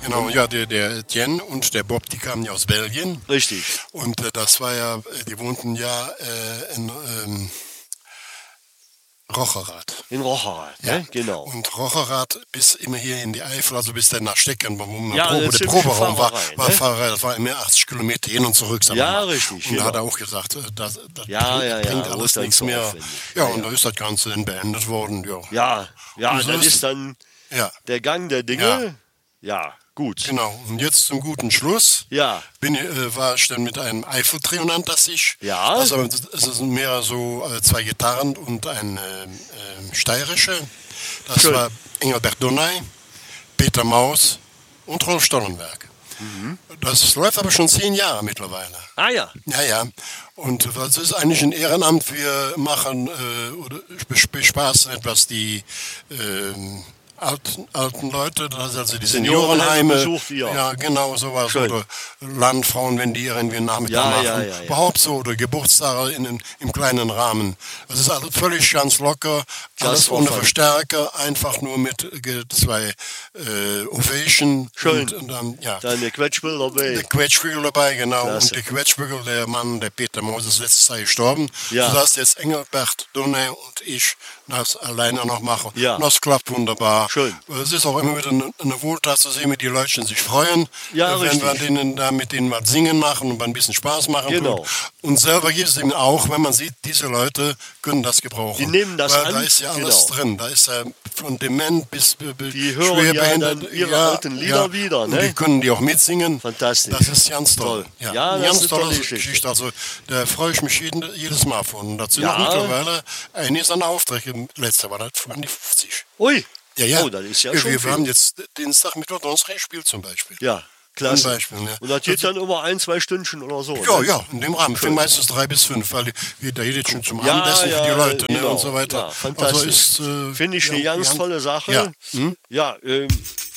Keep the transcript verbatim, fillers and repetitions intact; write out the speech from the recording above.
Genau, ja, der, der Etienne und der Bob, die kamen ja aus Belgien. Richtig. Und äh, das war ja, äh, die wohnten ja äh, in ähm, Rocherath. In Rocherath, ja, ne? Genau. Und Rocherath bis immer hier in die Eifel, also bis dann nach Stecken, wo man Ja, Probe, eine der Proberaum war, Fahrerei, war ne? Fahrerei, das war immer achtzig Kilometer hin und zurück. Sagen Ja, wir mal. richtig, Und genau. da hat er auch gesagt, äh, das, das Ja, bringt, ja, ja, bringt wo alles ist dann nichts so mehr. aufwendig? Ja, Ja, und ja. da ist das Ganze dann beendet worden. Ja, Ja, ja, Und so das ist- ist dann ja der Gang der Dinge. Ja, gut. genau. Und jetzt zum guten Schluss. Ja, Bin, äh, war ich dann mit einem Eifel-Trio, nannte das sich. Ja. Also es sind mehr so äh, zwei Gitarren und ein äh, äh, steirische. Das Schön. war Engelbert Donay, Peter Maus und Rolf Stollenberg. Mhm. Das läuft aber schon zehn Jahre mittlerweile. ah ja, Ja, ja. Und das ist eigentlich ein Ehrenamt. Wir machen äh, oder bes- bespaßen etwas die ähm, alten, alten Leute, das ist also die Seniorenheime Seniorenheime. besucht ihr. Ja, genau, sowas. Schön. Oder Landfrauen, wenn die irgendwie einen Nachmittag Ja, machen. ja, ja, ja. Überhaupt so. Oder Geburtstage in, in, im kleinen Rahmen. Das ist alles völlig ganz locker. Alles war ohne fein. Verstärker. Einfach nur mit äh, zwei äh, Ovation. Schön. Und, und dann, ja. deine Quetschbilder dabei. Der Quetschbügel dabei, genau. Klasse. Und der Quetschbügel, der Mann, der Peter Moses, letztes Jahr gestorben. Ja. Sodass jetzt Engelbert, Donne und ich das alleine noch machen. Ja. Und das klappt wunderbar. Schön. Es ist auch immer wieder eine, eine Wohltat zu sehen, wie die Leute sich freuen. Ja, wenn wir richtig. denen da mit denen was singen machen und ein bisschen Spaß machen. Genau. Tun. Und selber gibt es eben auch, wenn man sieht, diese Leute können das gebrauchen. Die nehmen das Weil an. da ist ja alles Genau. drin. Da ist ja von dement bis äh, Die hören ja schwerbehindert. dann ihre alten Lieder wieder, Und ne? die können die auch mitsingen. Fantastisch. Das ist ganz toll. Toll. Ja, Ja, eine das ganz ist eine tolle tolle Geschichte. Geschichte. Also da freue ich mich jeden, jedes Mal von. Und dazu Ja. noch mittlerweile einiges an Aufträge. Letzter war das an die fünfzig. Ui, Ja, ja. Oh, das ist ja wir, schon wir viel. haben jetzt Dienstag, Mittwoch, Donnerstag gespielt zum Beispiel. ja, klasse. Zum Beispiel, ja. Und das geht dann immer ein, zwei Stündchen oder so. Ja, ne? ja, in dem Rahmen. Fing meistens drei bis fünf, weil die- da geht schon zum Ja, Abendessen ja, für die Leute ne, genau. und so weiter. Ja, fantastisch. Also ist, äh, Finde ich ja, eine ganz ja, tolle Sache. Ja. Hm? Ja, ähm,